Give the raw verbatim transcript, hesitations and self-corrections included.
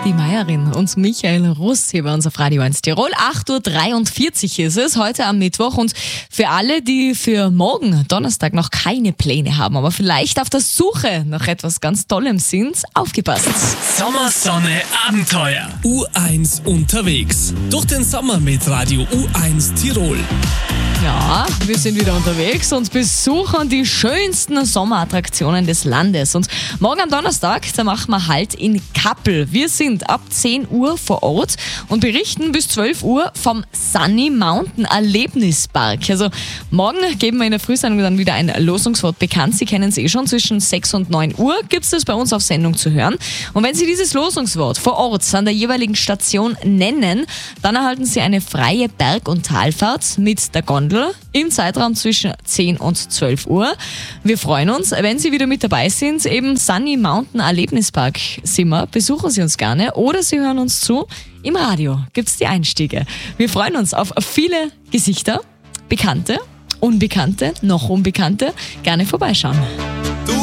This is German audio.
Die Meierin und Michael Russ hier bei uns auf Radio eins Tirol. acht Uhr dreiundvierzig ist es, heute am Mittwoch. Und für alle, die für morgen, Donnerstag, noch keine Pläne haben, aber vielleicht auf der Suche nach etwas ganz Tollem sind, aufgepasst. Sommersonne Abenteuer. U eins unterwegs. Durch den Sommer mit Radio U eins Tirol. Ja, wir sind wieder unterwegs und besuchen die schönsten Sommerattraktionen des Landes. Und morgen am Donnerstag, da machen wir Halt in Kappel. Wir sind ab zehn Uhr vor Ort und berichten bis zwölf Uhr vom Sunny Mountain Erlebnispark. Also morgen geben wir in der Frühsendung dann wieder ein Losungswort bekannt. Sie kennen es eh schon, zwischen sechs und neun Uhr gibt es das bei uns auf Sendung zu hören. Und wenn Sie dieses Losungswort vor Ort an der jeweiligen Station nennen, dann erhalten Sie eine freie Berg- und Talfahrt mit der Gondel im Zeitraum zwischen zehn und zwölf Uhr. Wir freuen uns, wenn Sie wieder mit dabei sind. Eben Sunny Mountain Erlebnispark sind wir. Besuchen Sie uns gerne oder Sie hören uns zu. Im Radio gibt es die Einstiege. Wir freuen uns auf viele Gesichter, Bekannte, Unbekannte, noch Unbekannte. Gerne vorbeischauen.